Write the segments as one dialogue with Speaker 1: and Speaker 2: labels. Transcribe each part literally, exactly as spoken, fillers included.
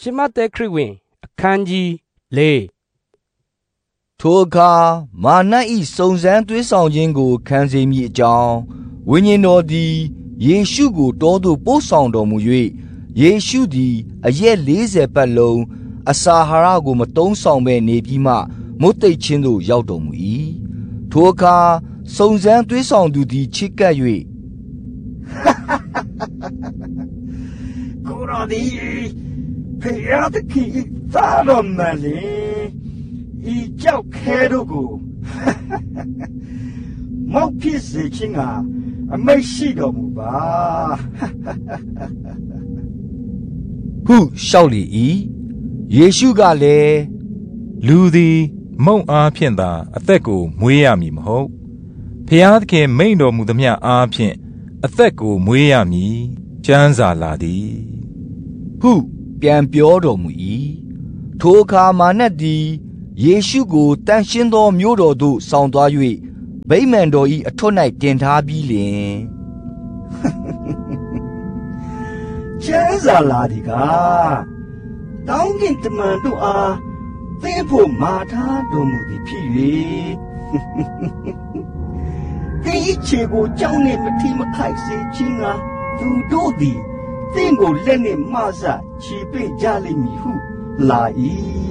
Speaker 1: ရှမသက်ခရစ်ဝင်အခန်းကြီးလေး
Speaker 2: ထိုအခါမာနဤစုံစမ်းသွေးဆောင်ခြင်းကိုခံစေမည်အကြောင်းဝိညာဉ်တော်သည်ယေရှုကိုတောသို့ပို့ဆောင်တော်မူ၍ယေရှုသည်အရက်လေးဆယ်ပတ်လုံးအစာအာဟာရကိုမသုံးဆောင်ဘဲနေပြီးမှမုတ်သိပ်ခြင်းသို့ရောက်တော်မူ၏ထိုအခါစုံစမ်းသွေးဆောင်သူသည်ချစ်ကပ်၍
Speaker 3: ကိုရောဒီဖျားတခင်သာတော်မလေးဤကြောက်ခဲတို့ကိုမောက်ဖြစ်စေခြင်းကအမိတ်ရှိတော်မူပါ
Speaker 2: ဟုလျှောက်လေ၏ယေရှုကလည်း
Speaker 4: လူသည်မုံအားဖြင့်သာအသက်ကိုမွေးရမည်မဟုတ်ဖျားသခင်မိန့်တော်မူသမျှအားဖြင့်အသက်ကိုမွေးရမည်ကျမ်းစာလာသည်
Speaker 2: ဟုပြန်ပြောတော်မူ၏ထိုအခါမာနတ်သည်ယေရှုကိုတန်ရှင်းသောမြို့တော်သို့ဆောင်သွား၍ဗိမာန်တော်၏အထွတ်၌တင်ထားပြီးလျှင်
Speaker 3: ကျမ်းစာလာသည်ကတောင်းကင်တမန်တို့အားသိဖို့မာထားတော်မူသည်ဖြစ်၍ဒီချေကိုကြောင်းနှင့်မထီမခိုက်စေခြင်းကသူတို့သည်သင်ကိုလက်နှင့်မဆချီပင့်ကြလိမ့်မည်ဟုလာ၏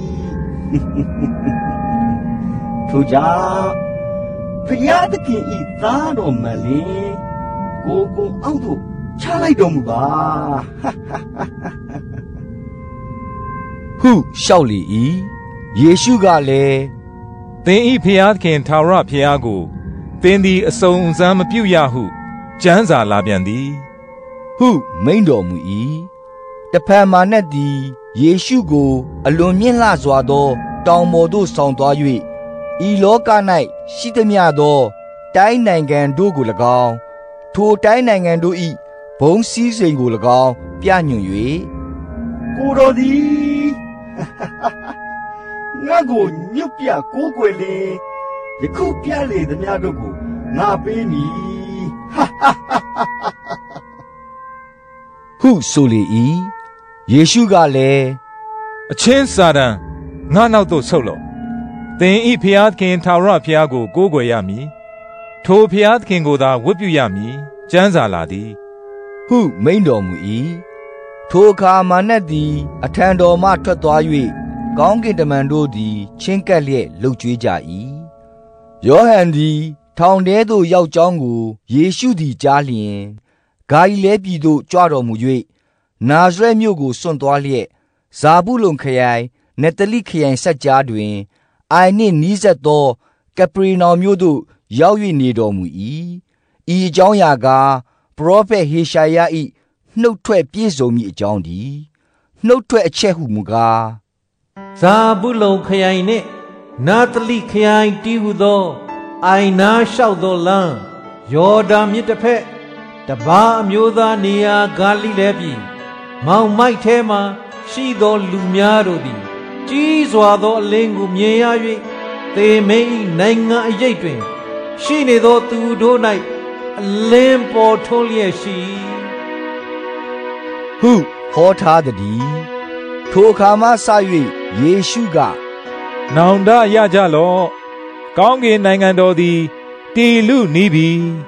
Speaker 3: ထိုကြောင့်ဖျားသခင်ဤသားတော်မလေးကိုကိုအောက်သို့ချလိုက်တော်မူပါ
Speaker 2: ဟုလျှောက်လေ၏ယေရှုကလည်း
Speaker 4: သင်ဤဖျားသခင်ထာဝရဖျားကိုသင်သည်အစုံအစမ်းမပြုရဟုကျမ်းစာလာပြန်သည်
Speaker 2: ဟုမိန့်တော်မူ၏တဖန်မာနတ်သည်ယေရှုကိုအလွန်မြင့်လှစွာသောတောင်ပေါ်သို့ဆောင်သွား၍ဤလောက၌ရှိသမျှသောတိုင်းနိုင်ငံတို့ကို၎င်းထိုတိုင်းနိုင်ငံတို့၏ဘုံစည်းစိမ်ကို၎င်းပြညွှန်၍
Speaker 3: ကိုတော်သည်ငါကိုညွတ်ပြကိုးကွယ်လေယခုပြလေသမျှတို့ကိုငါပေးမည်
Speaker 2: ဟုဆိုလေ၏ယေရှုကလည်း
Speaker 4: အချင်းစာတန်ငါနောက်သို့ဆုတ်လော့သင်ဤဖျားသခင်ထာဝရဖျားကိုကိုးကွယ်ရမည်ထိုဖျားသခင်ကိုသာဝတ်ပြုရမည်ကျမ်းစာလာသည်
Speaker 2: ဟုမိန့်တော်မူ၏ထိုအခါမာနတ်သည်အထံတော်မှထွက်သွား၍ကောင်းကင်တမန်တို့သည်ချင်းကပ်လျက်လှုပ်ကြွေးကြ၏ယောဟန်သည်ထောင်ထဲသို့ရောက်ကြောင်းကိုယေရှုသည်ကြားလျင်ဂါလိလဲပြည်သို့ကြွတော်မူ၍နာဇရက်မြို့ကိုစွန့်သွားလျက်ဇာဗုလုန်ခရိုင်နတလိခရိုင်ဆက်ကြားတွင်အိုင်နှင့်နီးစပ်သောကပရိနောင်မြို့သို့ရောက်၍နေတော်မူ၏ဤအကြောင်းအရာကားပရောဖက်ဟေရှာယ၏နှုတ်ထွက်ပြည့်စုံမည်အကြောင်းတည်းနှုတ်ထွက်အချက်ဟုမူကား
Speaker 5: ဇာဗုလုန်ခရိုင်နှင့်နာတလိခရိုင်တည်ဟုသောအိုင်နာလျှောက်သောလမ်းယော်ဒန်မြစ်တစ်ဖက်တပါးအမျိုးသားနေရာဂါလိလဲပြည်မောင်မိုက်ထဲမှရှိသောလူများတို့သည်ကြီးစွာသောအလင်းကိုမြင်ရ၍သေမင်း၏နိုင်ငံအရိပ်တွင်ရှိနေသောသူတို့၌အလင်းပေါ်ထွန်းလျက်ရှိ
Speaker 2: ဟုဟောထားသည်ထိုအခါမှစ၍ယေရှုက
Speaker 4: နောင်တရကြလော့ကောင်းကင်နိုင်ငံတော်သည်တည်လူနီးပြီ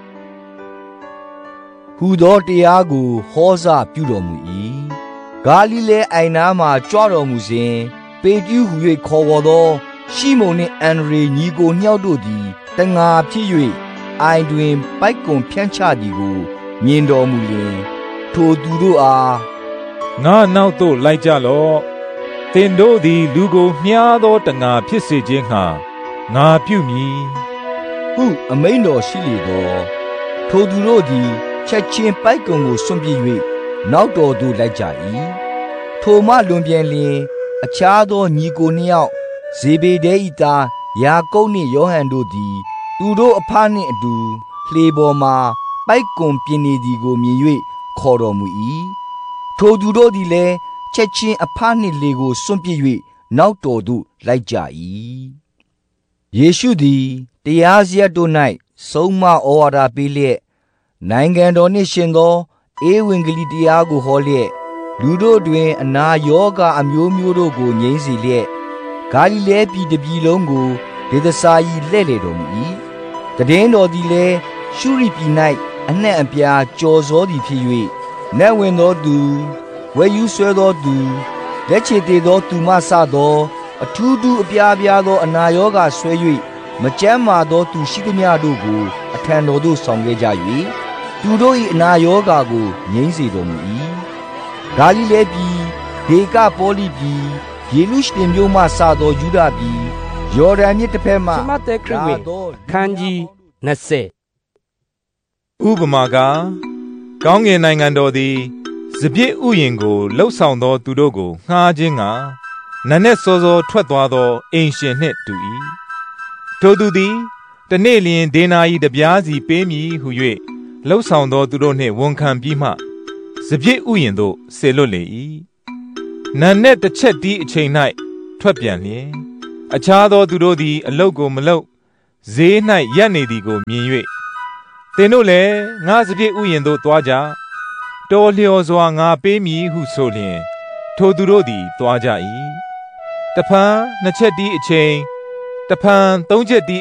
Speaker 2: ဟူသောတရားကိုဟောစပြုတော်မူ၏ဂါလိလဲအိုင်နာမှကြွတော်မူစဉ်ပေတရုဟု၍ခေါ်ဝေါ်သောရှိမုန်နှင့်အန္ဒြေညီကိုနှစ်ယောက်တို့သည်တငါဖြစ်၍အိုင်တွင်ပိုက်ကွန်ဖြန့်ချသည်ကိုမြင်တော်မူလျှင်ထိုသူတို့အား
Speaker 4: ငါနောက်သို့လိုက်ကြလော့သင်တို့သည်လူကိုမြှားသောတငါဖြစ်စေခြင်းငှာငါပြုမည်
Speaker 2: ဟုအမိန့်တော်ရှိလေသောထိုသူတို့သည်ချက်ချင်းပိုက်ကွန်ကိုစွန့်ပစ်၍နောက်တော်သို့လိုက်ကြ၏ထိုမှလွန်ပြန်လျင်အခြားသောညီကိုနှစ်ယောက်ဇေဗေဒဲ၏သားယာကုပ်နှင့်ယောဟန်တို့သည်သူတို့အဖနှင့်အတူလှေပေါ်မှပိုက်ကွန်ပြင်းနေသည်ကိုမြင်၍ခေါ်တော်မူ၏ထိုသူတို့သည်လည်းချက်ချင်းအဖနှင့်လေကိုစွန့်ပစ်၍နောက်တော်သို့လိုက်ကြ၏ယေရှုသည်တရားစရပ်တို့၌ဆုံးမဩဝါဒပေးလျက်နိုင်ငံတော်နှင့်ရှင်သောဧဝံဂေလိတရားကိုဟောလျက်လူတို့တွင်အနာယောဂအမျိုးမျိုးတို့ကိုငြိမ်းစေလျက်ဂါလိလဲပြည်တစ်ပြည်လုံးကိုဒေသစာယီလှည့်လေတော်မူ၏တည်င်းတော်သည်လည်းရှုရိပြည်၌အနှံ့အပြားကြော်စောသည်ဖြစ်၍နတ်ဝင်သောသူဝဲယူဆွဲသောသူလက်ချေသေးသောသူမှစသောအထူးထူးအပြားပြားသောအနာယောဂဆွဲ၍မကြမ်းမာသောသူရှိသမျှတို့ကိုအထံတော်သို့ဆောင်ခဲ့ကြ၍သူတို့၏အနာယောဂကိုငြိမ်းစေတော်မူ၏ဂါလိလဲပြည်ဒေကပေါလိပြည်ယေရုရှလင်မြို့မှစသောယူဒပြည်ယော်ဒန်မြစ်တစ်ဖက်မှ
Speaker 1: ရှမသက်ခရစ်ဝင်အခန်းကြီးနှစ်ဆယ်
Speaker 4: ဥပမာကကောင်းကင်နိုင်ငံတော်သည်စပြည့်ဥယျင်ကိုလှုပ်ဆောင်သောသူတို့ကိုငှားခြင်းကနတ်နဲ့စောစောထွက်သွားသောအိမ်ရှင်နှင့်တူ၏ထိုသူသည်တနေ့လျင်ဒေနာရီတစ်ပြားစီပေးမည်ဟု၍လှုပ်ဆောင်သောသူတို့နှင့်ဝန်ခံပြီးမှစပြည့်ဥယျင်သို့ဆေလွတ်လေ၏နတ်နဲ့တစ်ချက်တီးအချိန်၌ထွက်ပြန်လျင်အခြားသောသူတို့သည်အလုတ်ကိုမလုတ်ဈေး၌ရပ်နေသည်ကိုမြင်၍သင်တို့လည်းငါစပြည့်ဥယျင်သို့သွားကြတော်လျော်စွာငါပေးမည်ဟုဆိုလျင်ထိုသူတို့သည်သွားကြ၏တဖန်နှစ်ချက်တီးအချိန်တဖန်သုံးချက်တီး